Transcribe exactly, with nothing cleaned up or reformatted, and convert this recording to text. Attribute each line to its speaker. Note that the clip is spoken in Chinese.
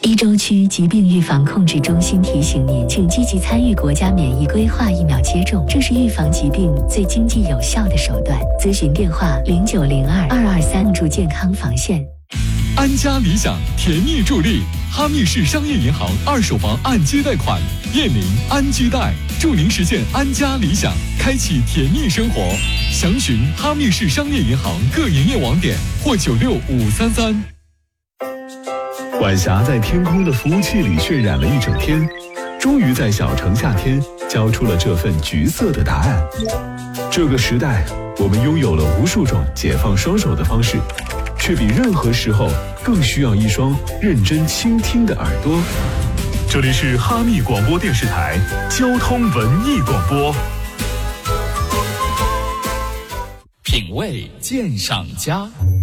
Speaker 1: 一州区疾病预防控制中心提醒您，请积极参与国家免疫规划疫苗接种，这是预防疾病最经济有效的手段。咨询电话零九零二二二三，助健康防线。
Speaker 2: 安家理想甜蜜助力，哈密市商业银行二手房按揭贷款，燕宁安居贷，祝您实现安家理想，开启甜蜜生活。详询哈密市商业银行各营业网点或九六五三三。
Speaker 3: 晚霞在天空的服务器里渲染了一整天，终于在小城夏天交出了这份橘色的答案。这个时代，我们拥有了无数种解放双手的方式，却比任何时候更需要一双认真倾听的耳朵。这里是哈密广播电视台交通文艺广播，
Speaker 2: 品味鉴赏家。